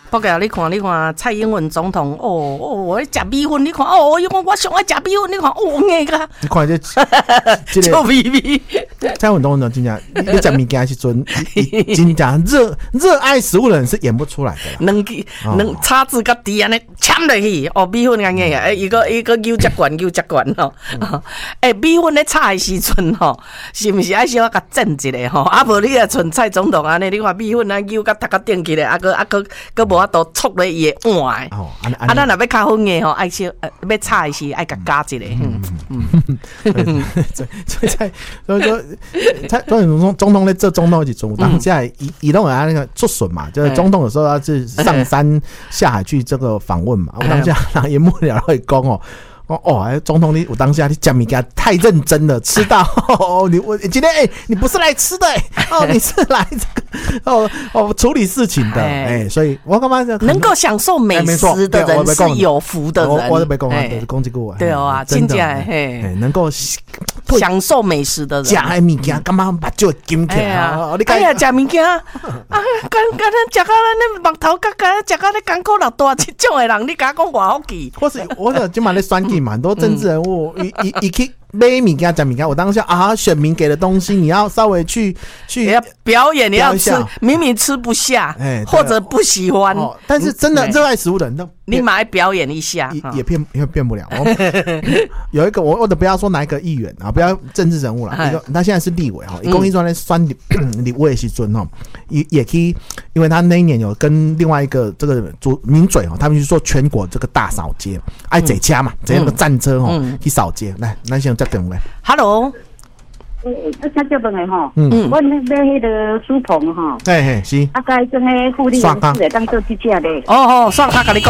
不过你看蔡英文总统我食米粉，你看因为我上爱食米粉，你看硬个。 你看这臭咪咪。 蔡英文总统真正你食物件的时阵，真正热爱食物的人是演不出来的啦。 两叉子甲底安尼签落去，米粉安尼个，一个牛食罐吼。米粉咧炒的时阵吼，是毋是爱小甲震一下吼？啊无你啊像蔡总统安尼，你看米粉啊牛甲头壳顶起来，啊个无法度戳咧伊的碗的。咱若要较粉的吼，爱小要炒的时爱甲加一下。 所以说总统咧做总统的时阵，当下伊拢有那个出巡嘛，就是总统有时候要是上山下海去这个访问嘛。我当下人也幕僚会讲总统你有当下你讲物件太认真了，吃到我今天你不是来吃的你是来这个处理事情的所以我干嘛能够享受美食的人是有福的人。 我都没讲就是讲这个对啊，真正能够享受美食的人， 食的物件干嘛把就金起来哎呀，食物件咱食到咱目头角食到咧艰苦落大这种的人，你甲我讲偌好奇？ 或是我今晚在选举嘛，很多政治人物一去买物件讲物件，我当下选民给的东西，你要稍微去要表演，你要吃，明明吃不下，或者不喜欢， 但是真的热爱食物的人都你马上表演一下， 也变不了。有一个我都不要说哪一个议员啊，不要政治人物了，他现在是立委一共一专在选立委的时阵也可以，因为他那一年有跟另外一个这个名嘴他们去做全国这个大扫街，爱坐车嘛，坐那个战车去扫街。来，咱先接电话。 Hello。 请这问的吼，我买迄个书棚吼， 是， 啊，该种个护理员是会当做这只咧。 爽他跟你讲。